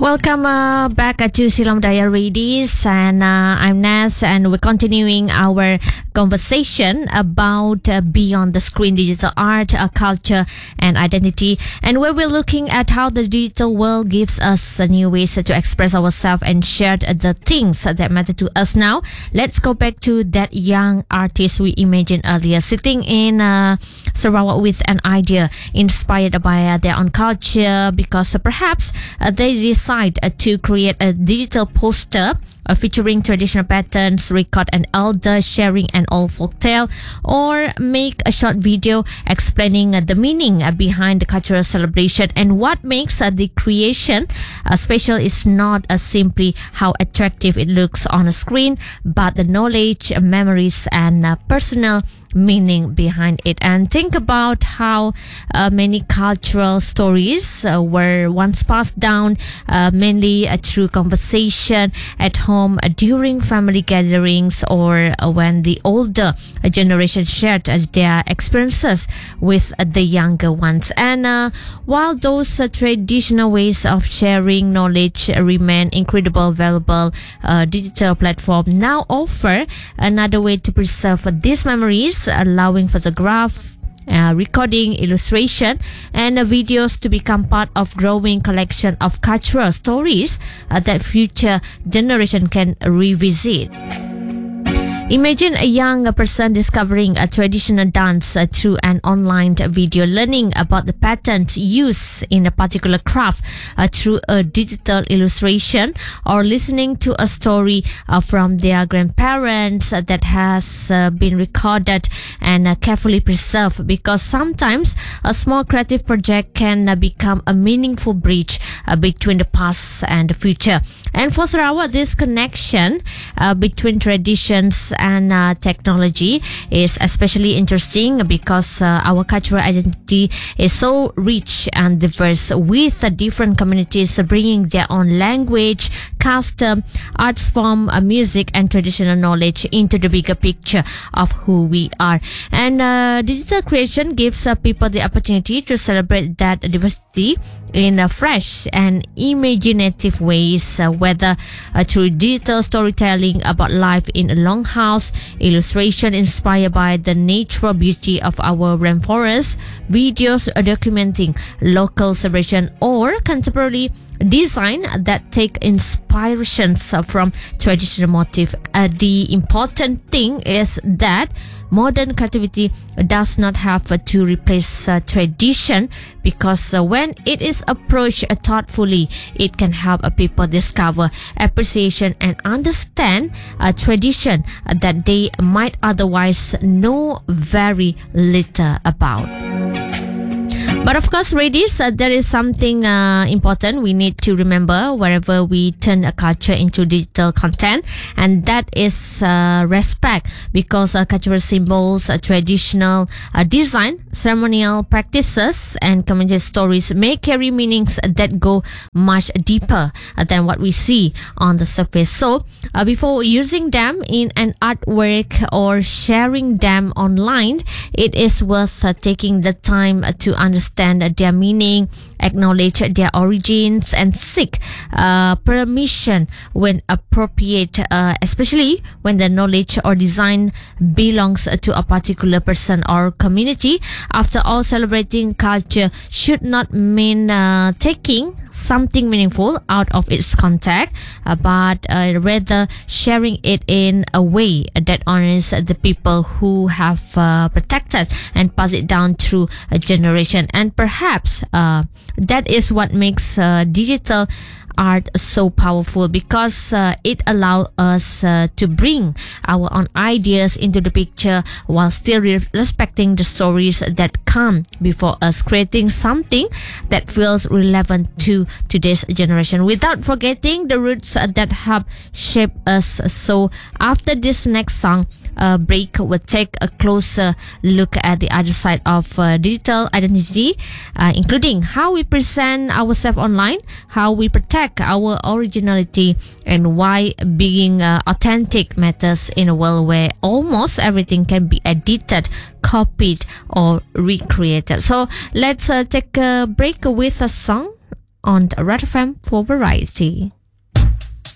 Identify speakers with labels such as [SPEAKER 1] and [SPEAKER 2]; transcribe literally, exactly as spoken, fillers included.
[SPEAKER 1] Welcome uh, back uh, to Silam Diaries, and uh, I'm Nas, and we're continuing our conversation about uh, beyond the screen, digital art, uh, culture, and identity, and where we're looking at how the digital world gives us uh, new ways to express ourselves and share the things that matter to us. Now, let's go back to that young artist we imagined earlier, sitting in uh, Sarawak with an idea inspired by uh, their own culture, because uh, perhaps uh, they decide uh, to create a digital poster uh, featuring traditional patterns, record an elder sharing an old folk tale, or make a short video explaining uh, the meaning uh, behind the cultural celebration. And what makes uh, the creation uh, special is not uh, simply how attractive it looks on a screen, but the knowledge, uh, memories, and uh, personal meaning behind it. And think about how uh, many cultural stories uh, were once passed down uh, mainly uh, through conversation at home uh, during family gatherings, or uh, when the older uh, generation shared uh, their experiences with uh, the younger ones. And uh, while those uh, traditional ways of sharing knowledge uh, remain incredible, valuable, uh, digital platform now offer another way to preserve uh, these memories, allowing photograph, uh, recording, illustration, and uh, videos to become part of growing collection of cultural stories uh, that future generation can revisit. Imagine a young person discovering a traditional dance uh, through an online video, learning about the patterns used in a particular craft uh, through a digital illustration, or listening to a story uh, from their grandparents uh, that has uh, been recorded and uh, carefully preserved. Because sometimes a small creative project can uh, become a meaningful bridge uh, between the past and the future. And for Sarawak, this connection uh, between traditions and uh, technology is especially interesting, because uh, our cultural identity is so rich and diverse, with uh, different communities bringing their own language, custom, arts form, uh, music, and traditional knowledge into the bigger picture of who we are. And uh, digital creation gives uh, people the opportunity to celebrate that diversity in uh, fresh and imaginative ways, uh, whether uh, through digital storytelling about life in a longhouse, illustration inspired by the natural beauty of our rainforests, videos documenting local celebration, or contemporary design that take inspirations from traditional motif. Uh, the important thing is that modern creativity does not have uh, to replace uh, tradition, because uh, when it is approached uh, thoughtfully, it can help uh, people discover, appreciation, and understand a tradition uh, that they might otherwise know very little about. But of course, ladies, uh, there is something uh, important we need to remember wherever we turn a culture into digital content, and that is uh, respect, because uh, cultural symbols, uh, traditional uh, design, ceremonial practices, and community stories may carry meanings that go much deeper uh, than what we see on the surface. So, uh, before using them in an artwork or sharing them online, it is worth uh, taking the time uh, to understand their meaning, acknowledge their origins, and seek uh, permission when appropriate, uh, especially when the knowledge or design belongs to a particular person or community. After all, celebrating culture should not mean uh, taking something meaningful out of its context, uh, but uh, rather sharing it in a way that honors the people who have uh, protected and passed it down through a generation. And perhaps uh, that is what makes uh, digital art so powerful, because uh, it allows us uh, to bring our own ideas into the picture while still re- respecting the stories that come before us, creating something that feels relevant to today's generation without forgetting the roots uh, that have shaped us. So after this next song uh, break, we'll take a closer look at the other side of uh, digital identity, uh, including how we present ourselves online, how we protect our originality, and why being uh, authentic matters in a world where almost everything can be edited, copied, or recreated. So let's uh, take a break with a song on Red F M for Variety.